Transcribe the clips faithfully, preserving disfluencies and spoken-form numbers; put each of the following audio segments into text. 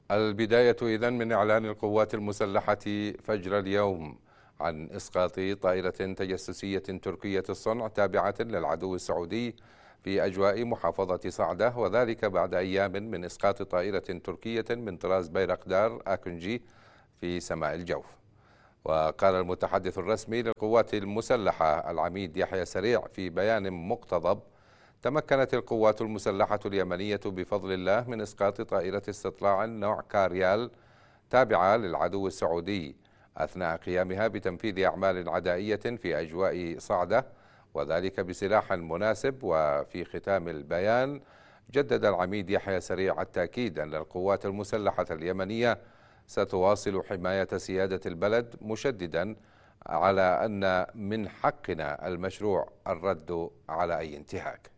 البداية إذن من إعلان القوات المسلحة فجر اليوم عن إسقاط طائرة تجسسية تركية الصنع تابعة للعدو السعودي في أجواء محافظة صعدة، وذلك بعد أيام من إسقاط طائرة تركية من طراز بيرقدار آكنجي في سماء الجوف. وقال المتحدث الرسمي للقوات المسلحة العميد يحيى سريع في بيان مقتضب: تمكنت القوات المسلحة اليمنية بفضل الله من إسقاط طائرة استطلاع نوع كاريال تابعة للعدو السعودي أثناء قيامها بتنفيذ أعمال عدائية في أجواء صعدة، وذلك بسلاح مناسب. وفي ختام البيان جدد العميد يحيى سريع التأكيد أن القوات المسلحة اليمنية ستواصل حماية سيادة البلد، مشددا على أن من حقنا المشروع الرد على أي انتهاك.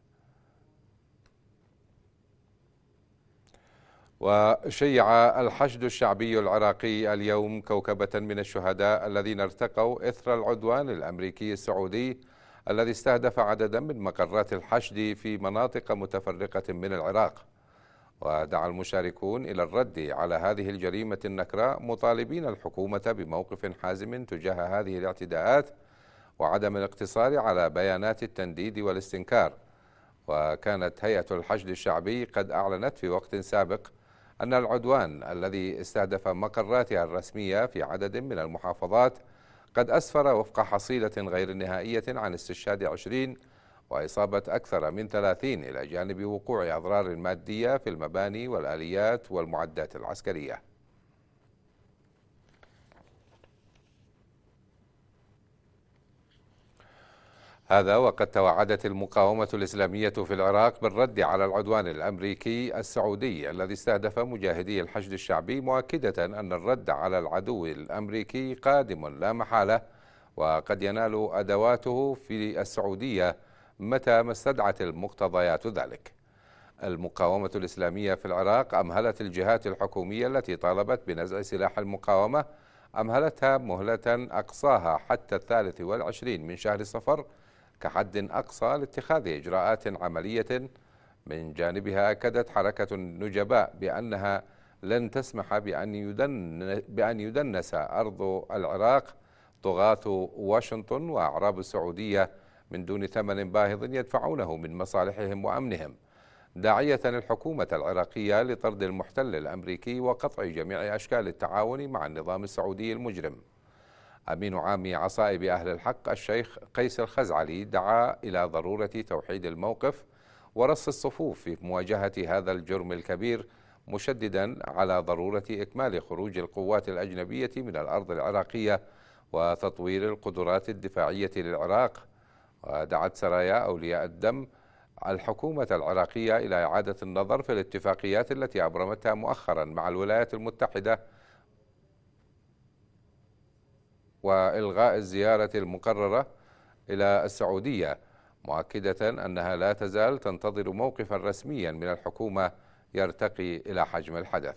وشيع الحشد الشعبي العراقي اليوم كوكبة من الشهداء الذين ارتقوا إثر العدوان الأمريكي السعودي الذي استهدف عددا من مقرات الحشد في مناطق متفرقة من العراق. ودعا المشاركون إلى الرد على هذه الجريمة النكراء، مطالبين الحكومة بموقف حازم تجاه هذه الاعتداءات وعدم الاقتصار على بيانات التنديد والاستنكار. وكانت هيئة الحشد الشعبي قد أعلنت في وقت سابق أن العدوان الذي استهدف مقراتها الرسمية في عدد من المحافظات قد أسفر وفق حصيلة غير نهائية عن استشهاد عشرين وإصابة أكثر من ثلاثين، إلى جانب وقوع أضرار مادية في المباني والآليات والمعدات العسكرية. هذا وقد توعدت المقاومة الإسلامية في العراق بالرد على العدوان الأمريكي السعودي الذي استهدف مجاهدي الحشد الشعبي، مؤكدة أن الرد على العدو الأمريكي قادم لا محالة، وقد ينال أدواته في السعودية متى ما استدعت المقتضيات ذلك. المقاومة الإسلامية في العراق أمهلت الجهات الحكومية التي طالبت بنزع سلاح المقاومة، أمهلتها مهلة أقصاها حتى الثالث والعشرين من شهر صفر كحد أقصى لاتخاذ إجراءات عملية. من جانبها أكدت حركة النجباء بأنها لن تسمح بأن يدن بأن يدنس أرض العراق طغاة واشنطن وأعراب السعودية من دون ثمن باهظ يدفعونه من مصالحهم وأمنهم، داعية الحكومة العراقية لطرد المحتل الأمريكي وقطع جميع أشكال التعاون مع النظام السعودي المجرم. أمين عام عصائب أهل الحق الشيخ قيس الخزعلي دعا إلى ضرورة توحيد الموقف ورص الصفوف في مواجهة هذا الجرم الكبير، مشددا على ضرورة إكمال خروج القوات الأجنبية من الأرض العراقية وتطوير القدرات الدفاعية للعراق. ودعت سرايا أولياء الدم الحكومة العراقية إلى إعادة النظر في الاتفاقيات التي أبرمتها مؤخرا مع الولايات المتحدة وإلغاء الزيارة المقررة إلى السعودية، مؤكدة أنها لا تزال تنتظر موقفا رسميا من الحكومة يرتقي إلى حجم الحدث.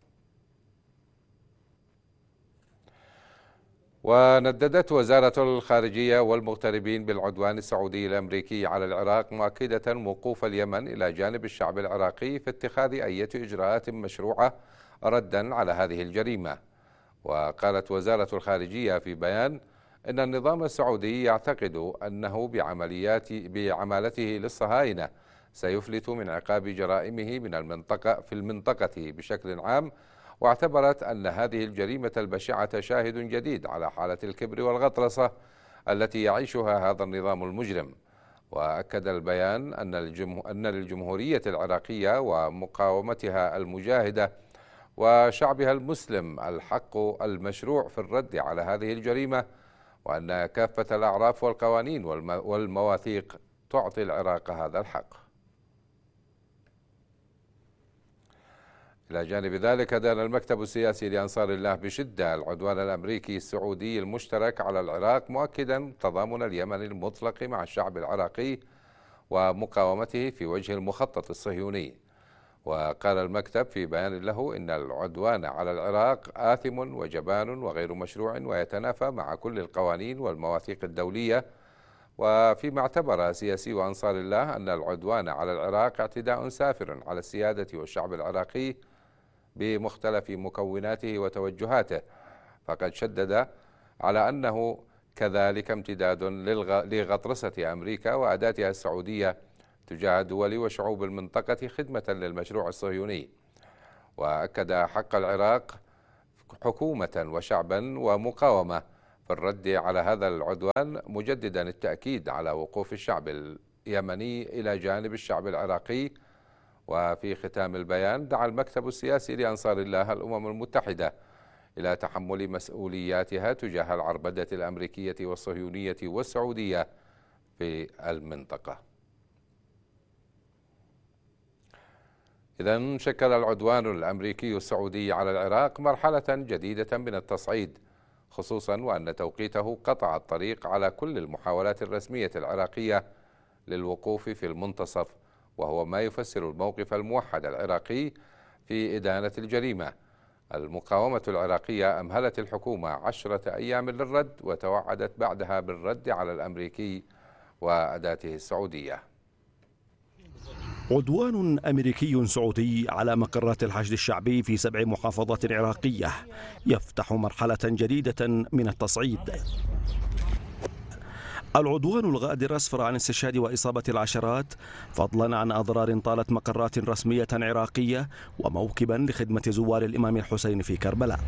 ونددت وزارة الخارجية والمغتربين بالعدوان السعودي الأمريكي على العراق، مؤكدة وقوف اليمن إلى جانب الشعب العراقي في اتخاذ أي إجراءات مشروعة ردا على هذه الجريمة. وقالت وزارة الخارجية في بيان إن النظام السعودي يعتقد أنه بعمليات بعمالته للصهاينة سيفلت من عقاب جرائمه من المنطقة في المنطقة بشكل عام، واعتبرت أن هذه الجريمة البشعة شاهد جديد على حالة الكبر والغطرسة التي يعيشها هذا النظام المجرم. وأكد البيان أن أن للجمهورية العراقية ومقاومتها المجاهدة وشعبها المسلم الحق المشروع في الرد على هذه الجريمة، وأن كافة الأعراف والقوانين والمواثيق تعطي العراق هذا الحق. إلى جانب ذلك دان المكتب السياسي لأنصار الله بشدة العدوان الأمريكي السعودي المشترك على العراق، مؤكدا تضامن اليمن المطلق مع الشعب العراقي ومقاومته في وجه المخطط الصهيوني. وقال المكتب في بيان له إن العدوان على العراق آثم وجبان وغير مشروع ويتنافى مع كل القوانين والمواثيق الدولية. وفيما اعتبر سياسي أنصار الله أن العدوان على العراق اعتداء سافر على السيادة والشعب العراقي، بمختلف مكوناته وتوجهاته، فقد شدد على أنه كذلك امتداد لغطرسة أمريكا وأداتها السعودية تجاه دول وشعوب المنطقة خدمة للمشروع الصهيوني. وأكد حق العراق حكومة وشعبا ومقاومة في الرد على هذا العدوان، مجددا التأكيد على وقوف الشعب اليمني إلى جانب الشعب العراقي. وفي ختام البيان دعا المكتب السياسي لأنصار الله الأمم المتحدة إلى تحمل مسؤولياتها تجاه العربدة الأمريكية والصهيونية والسعودية في المنطقة. إذن شكل العدوان الأمريكي السعودي على العراق مرحلة جديدة من التصعيد، خصوصا وأن توقيته قطع الطريق على كل المحاولات الرسمية العراقية للوقوف في المنتصف، وهو ما يفسر الموقف الموحد العراقي في إدانة الجريمة. المقاومة العراقية أمهلت الحكومة عشرة أيام للرد، وتوعدت بعدها بالرد على الأمريكي وأداته السعودية. عدوان أمريكي سعودي على مقرات الحشد الشعبي في سبع محافظات عراقية يفتح مرحلة جديدة من التصعيد. العدوان الغادر أسفر عن استشهاد وإصابة العشرات، فضلا عن أضرار طالت مقرات رسمية عراقية وموكبا لخدمة زوار الإمام الحسين في كربلاء.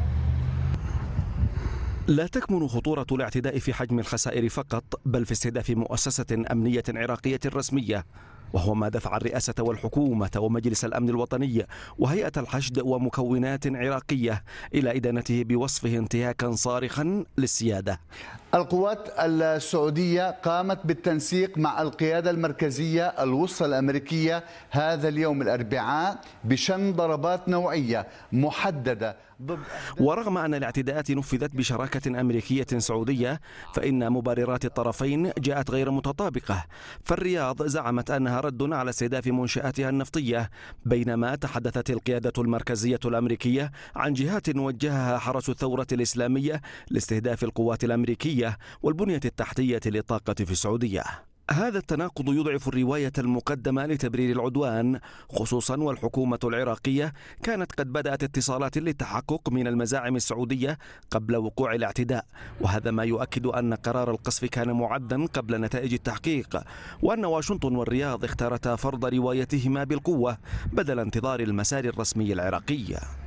لا تكمن خطورة الاعتداء في حجم الخسائر فقط، بل في استهداف مؤسسة أمنية عراقية رسمية، وهو ما دفع الرئاسة والحكومة ومجلس الأمن الوطني وهيئة الحشد ومكونات عراقية إلى إدانته بوصفه انتهاكا صارخا للسيادة. القوات السعودية قامت بالتنسيق مع القيادة المركزية الوسطى الأمريكية هذا اليوم الأربعاء بشن ضربات نوعية محددة ضد. ورغم أن الاعتداءات نفذت بشراكة أمريكية سعودية، فإن مبررات الطرفين جاءت غير متطابقة. فالرياض زعمت أنها رد على استهداف منشآتها النفطية، بينما تحدثت القيادة المركزية الأمريكية عن جهات وجهها حرس الثورة الإسلامية لاستهداف القوات الأمريكية والبنية التحتية للطاقة في السعودية. هذا التناقض يضعف الرواية المقدمة لتبرير العدوان، خصوصا والحكومة العراقية كانت قد بدأت اتصالات للتحقق من المزاعم السعودية قبل وقوع الاعتداء، وهذا ما يؤكد أن قرار القصف كان معدا قبل نتائج التحقيق، وأن واشنطن والرياض اختارتا فرض روايتهما بالقوة بدل انتظار المسار الرسمي العراقي.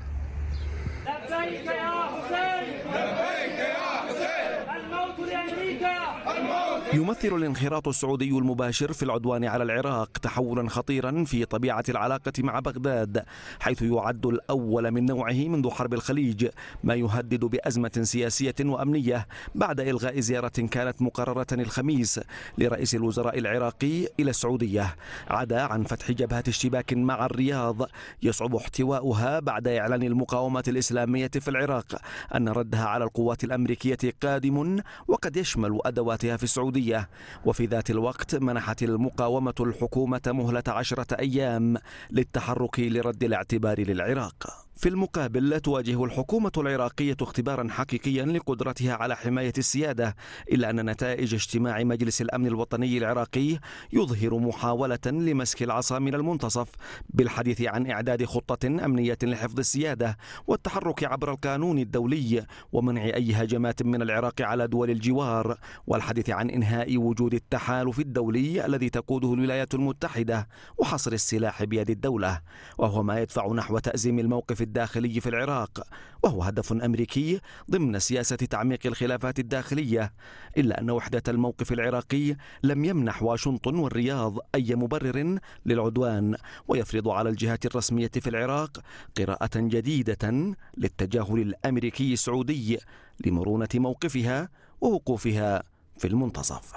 لبيك يا حسين، لبيك يا حسين، الموت لأمريكا. يمثل الانخراط السعودي المباشر في العدوان على العراق تحولا خطيرا في طبيعة العلاقة مع بغداد، حيث يعد الأول من نوعه منذ حرب الخليج، ما يهدد بأزمة سياسية وأمنية بعد إلغاء زيارة كانت مقررة الخميس لرئيس الوزراء العراقي إلى السعودية، عدا عن فتح جبهة اشتباك مع الرياض يصعب احتواؤها بعد إعلان المقاومة الإسلامية في العراق أن ردها على القوات الأمريكية قادم وقد يشمل أدواتها في السعودية. وفي ذات الوقت منحت المقاومة الحكومة مهلة عشرة أيام للتحرك لرد الاعتبار للعراق. في المقابل تواجه الحكومة العراقية اختبارا حقيقيا لقدرتها على حماية السيادة، إلا أن نتائج اجتماع مجلس الأمن الوطني العراقي يظهر محاولة لمسك العصا من المنتصف بالحديث عن إعداد خطة أمنية لحفظ السيادة والتحرك عبر القانون الدولي ومنع أي هجمات من العراق على دول الجوار، والحديث عن إنهاء وجود التحالف الدولي الذي تقوده الولايات المتحدة وحصر السلاح بيد الدولة، وهو ما يدفع نحو تأزيم الموقف الداخلي في العراق، وهو هدف أمريكي ضمن سياسة تعميق الخلافات الداخلية، إلا أن وحدة الموقف العراقي لم يمنح واشنطن والرياض أي مبرر للعدوان، ويفرض على الجهات الرسمية في العراق قراءة جديدة للتجاهل الأمريكي السعودي لمرونة موقفها ووقوفها في المنتصف.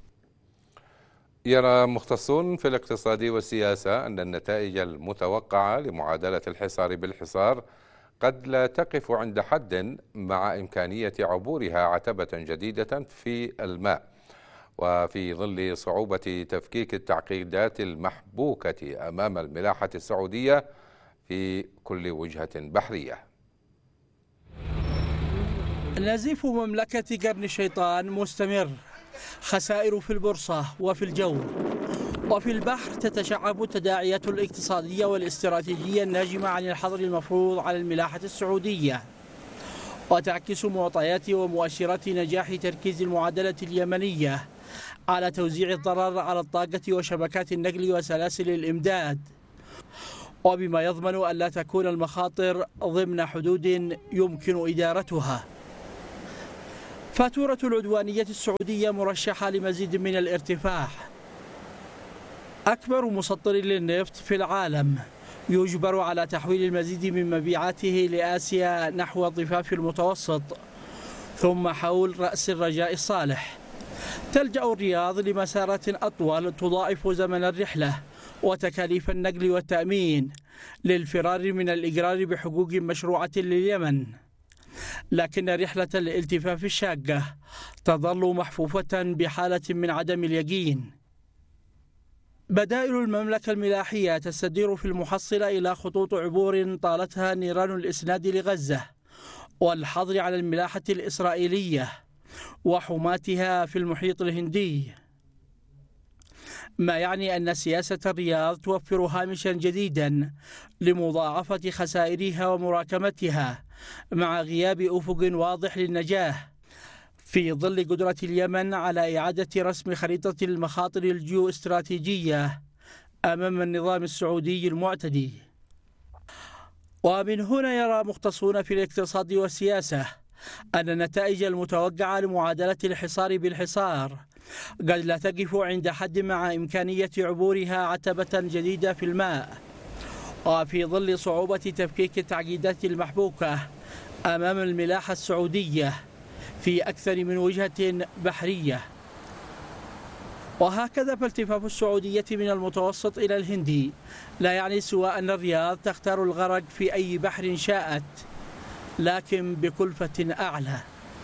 يرى مختصون في الاقتصاد والسياسة أن النتائج المتوقعة لمعادلة الحصار بالحصار قد لا تقف عند حد مع إمكانية عبورها عتبة جديدة في الماء، وفي ظل صعوبة تفكيك التعقيدات المحبوكة أمام الملاحة السعودية في كل وجهة بحرية. نزيف مملكة قرن الشيطان مستمر، خسائر في البورصة وفي الجو، وفي البحر تتشعب التداعيات الاقتصادية والاستراتيجية الناجمة عن الحظر المفروض على الملاحة السعودية، وتعكس معطيات ومؤشرات نجاح تركيز المعادلة اليمنية على توزيع الضرر على الطاقة وشبكات النقل وسلاسل الإمداد، وبما يضمن ألا تكون المخاطر ضمن حدود يمكن إدارتها. فاتورة العدوانية السعودية مرشحة لمزيد من الارتفاع. أكبر مصدر للنفط في العالم يجبر على تحويل المزيد من مبيعاته لآسيا نحو الضفاف المتوسط ثم حول رأس الرجاء الصالح. تلجأ الرياض لمسارات أطول تضاعف زمن الرحلة وتكاليف النقل والتأمين للفرار من الإقرار بحقوق مشروعة لليمن، لكن رحلة الالتفاف الشاقة تظل محفوفة بحالة من عدم اليقين. بدائل المملكة الملاحية تستدير في المحصلة إلى خطوط عبور طالتها نيران الإسناد لغزة والحظر على الملاحة الإسرائيلية وحماتها في المحيط الهندي، ما يعني أن سياسة الرياض توفر هامشا جديدا لمضاعفة خسائرها ومراكمتها مع غياب أفق واضح للنجاح في ظل قدرة اليمن على إعادة رسم خريطة المخاطر الجيو استراتيجية أمام النظام السعودي المعتدي. ومن هنا يرى مختصون في الاقتصاد والسياسة أن النتائج المتوقعة لمعادلة الحصار بالحصار قد لا تقف عند حد مع إمكانية عبورها عتبة جديدة في الماء، وفي ظل صعوبة تفكيك التعقيدات المحبوكة أمام الملاحة السعودية في أكثر من وجهة بحرية. وهكذا فالتفاف السعودية من المتوسط إلى الهندي لا يعني سوى أن الرياض تختار الغرق في أي بحر شاءت، لكن بكلفة أعلى.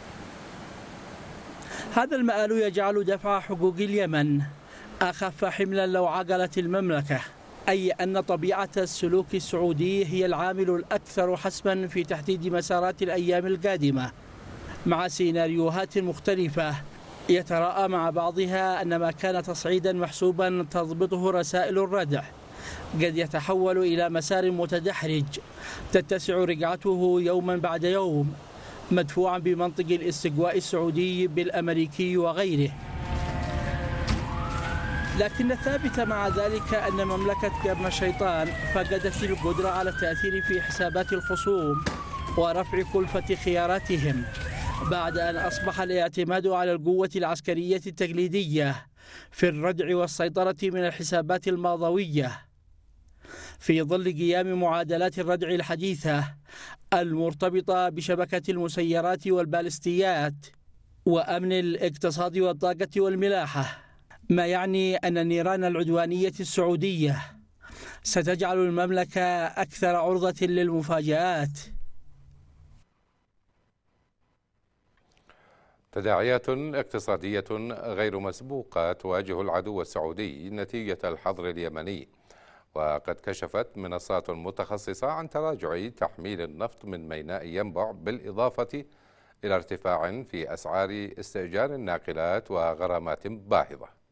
هذا المآل يجعل دفع حقوق اليمن أخف حملا لو عقلت المملكة، أي أن طبيعة السلوك السعودي هي العامل الأكثر حسما في تحديد مسارات الأيام القادمة، مع سيناريوهات مختلفة يتراءى مع بعضها أن ما كان تصعيدا محسوبا تضبطه رسائل الردع قد يتحول إلى مسار متدحرج تتسع رقعته يوما بعد يوم، مدفوعا بمنطق الاستقواء السعودي بالأمريكي وغيره. لكن الثابت مع ذلك أن مملكة قرن الشيطان فقدت القدرة على التأثير في حسابات الخصوم ورفع كلفة خياراتهم، بعد أن أصبح الاعتماد على القوة العسكرية التقليدية في الردع والسيطرة من الحسابات الماضوية، في ظل قيام معادلات الردع الحديثة المرتبطة بشبكة المسيرات والبالستيات وأمن الاقتصاد والطاقة والملاحة، ما يعني أن النيران العدوانية السعودية ستجعل المملكة أكثر عرضة للمفاجآت. تداعيات اقتصادية غير مسبوقة تواجه العدو السعودي نتيجة الحظر اليمني، وقد كشفت منصات متخصصة عن تراجع تحميل النفط من ميناء ينبع، بالإضافة إلى ارتفاع في أسعار استئجار الناقلات وغرامات باهظة.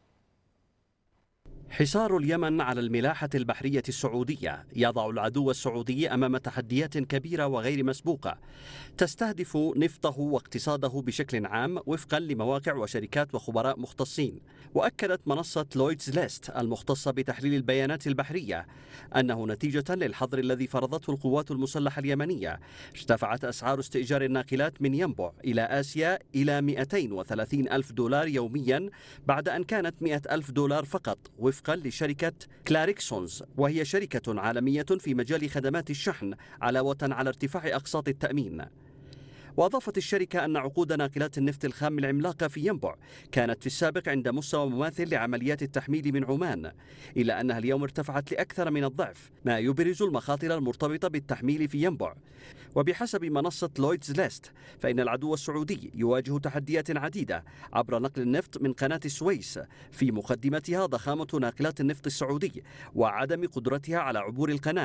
حصار اليمن على الملاحة البحرية السعودية يضع العدو السعودي أمام تحديات كبيرة وغير مسبوقة تستهدف نفطه واقتصاده بشكل عام وفقا لمواقع وشركات وخبراء مختصين. وأكدت منصة لويدز ليست المختصة بتحليل البيانات البحرية أنه نتيجة للحظر الذي فرضته القوات المسلحة اليمنية ارتفعت أسعار استئجار الناقلات من ينبع إلى آسيا إلى مئتين وثلاثين ألف دولار يوميا، بعد أن كانت مئة ألف دولار فقط وفقا لشركة كلاركسونز، وهي شركة عالمية في مجال خدمات الشحن، علاوة على ارتفاع أقساط التأمين. وأضافت الشركة أن عقود ناقلات النفط الخام العملاقة في ينبع كانت في السابق عند مستوى مماثل لعمليات التحميل من عمان، إلا أنها اليوم ارتفعت لأكثر من الضعف، ما يبرز المخاطر المرتبطة بالتحميل في ينبع. وبحسب منصة لويدز ليست فإن العدو السعودي يواجه تحديات عديدة عبر نقل النفط من قناة السويس، في مقدمتها ضخامة ناقلات النفط السعودي وعدم قدرتها على عبور القناة،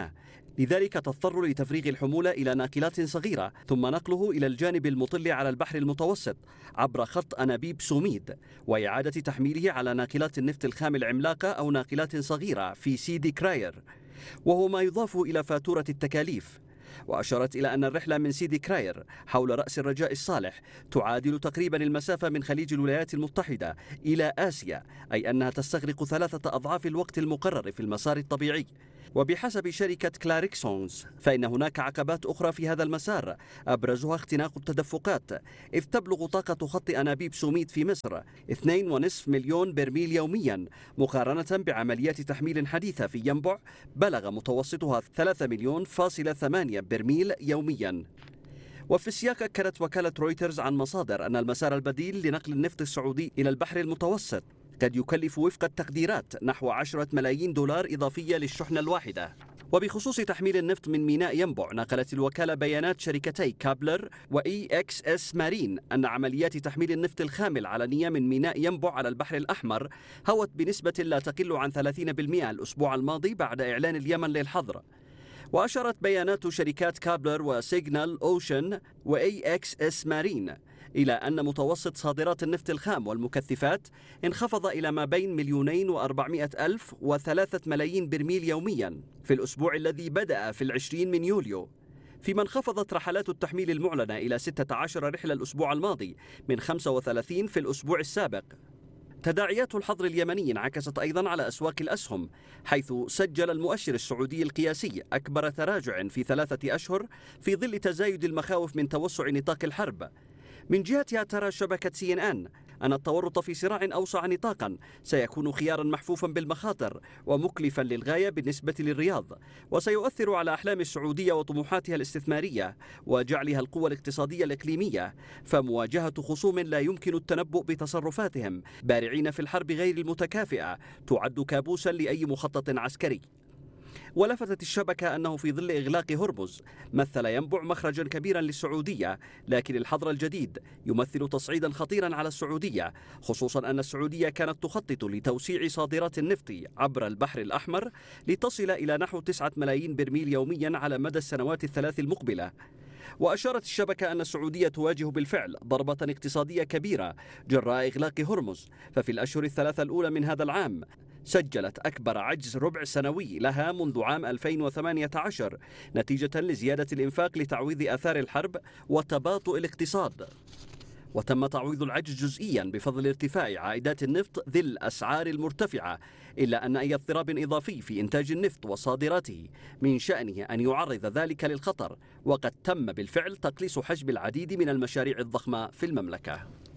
لذلك تضطر لتفريغ الحمولة إلى ناقلات صغيرة ثم نقله إلى الجانب المطل على البحر المتوسط عبر خط أنابيب سوميد، وإعادة تحميله على ناقلات النفط الخام العملاقة أو ناقلات صغيرة في سيدي كراير، وهو ما يضاف إلى فاتورة التكاليف. وأشارت إلى أن الرحلة من سيدي كراير حول رأس الرجاء الصالح تعادل تقريبا المسافة من خليج الولايات المتحدة إلى آسيا، أي أنها تستغرق ثلاثة أضعاف الوقت المقرر في المسار الطبيعي. وبحسب شركة كلاركسونز فإن هناك عقبات أخرى في هذا المسار، أبرزها اختناق التدفقات، إذ تبلغ طاقة خط أنابيب سوميد في مصر اثنين ونصف مليون برميل يوميا، مقارنة بعمليات تحميل حديثة في ينبع بلغ متوسطها ثلاثة مليون فاصلة ثمانية برميل يوميا. وفي السياق أكدت وكالة رويترز عن مصادر أن المسار البديل لنقل النفط السعودي إلى البحر المتوسط قد يكلف وفق التقديرات نحو عشرة ملايين دولار إضافية للشحنة الواحدة. وبخصوص تحميل النفط من ميناء ينبع، نقلت الوكالة بيانات شركتي كابلر وإي إكس إس مارين أن عمليات تحميل النفط الخام العلنية من ميناء ينبع على البحر الأحمر هوت بنسبة لا تقل عن ثلاثين بالمئة الأسبوع الماضي بعد إعلان اليمن للحظر. وأشارت بيانات شركات كابلر وسيجنال أوشن وإي إكس إس مارين إلى أن متوسط صادرات النفط الخام والمكثفات انخفض إلى ما بين مليونين وأربعمائة ألف وثلاثة ملايين برميل يوميا في الأسبوع الذي بدأ في العشرين من يوليو، فيما انخفضت رحلات التحميل المعلنة إلى ستة عشر رحلة الأسبوع الماضي من خمسة وثلاثين في الأسبوع السابق. تداعيات الحظر اليمني انعكست أيضا على أسواق الأسهم، حيث سجل المؤشر السعودي القياسي أكبر تراجع في ثلاثة أشهر في ظل تزايد المخاوف من توسع نطاق الحرب. من جهتها ترى شبكة سي إن إن أن التورط في صراع أوسع نطاقا سيكون خيارا محفوفا بالمخاطر ومكلفا للغاية بالنسبة للرياض، وسيؤثر على أحلام السعودية وطموحاتها الاستثمارية وجعلها القوة الاقتصادية الإقليمية، فمواجهة خصوم لا يمكن التنبؤ بتصرفاتهم بارعين في الحرب غير المتكافئة تعد كابوسا لأي مخطط عسكري. ولفتت الشبكة أنه في ظل إغلاق هرمز مثل ينبع مخرجا كبيرا للسعودية، لكن الحظر الجديد يمثل تصعيدا خطيرا على السعودية، خصوصا أن السعودية كانت تخطط لتوسيع صادرات النفط عبر البحر الأحمر لتصل إلى نحو تسعة ملايين برميل يوميا على مدى السنوات الثلاث المقبلة. وأشارت الشبكة أن السعودية تواجه بالفعل ضربة اقتصادية كبيرة جراء إغلاق هرمز، ففي الأشهر الثلاثة الأولى من هذا العام سجلت أكبر عجز ربع سنوي لها منذ عام ألفين وثمانية عشر نتيجة لزيادة الإنفاق لتعويض آثار الحرب وتباطؤ الاقتصاد. وتم تعويض العجز جزئيا بفضل ارتفاع عائدات النفط ذي الأسعار المرتفعة، إلا أن أي اضطراب إضافي في إنتاج النفط وصادراته من شأنه أن يعرض ذلك للخطر، وقد تم بالفعل تقليص حجم العديد من المشاريع الضخمة في المملكة.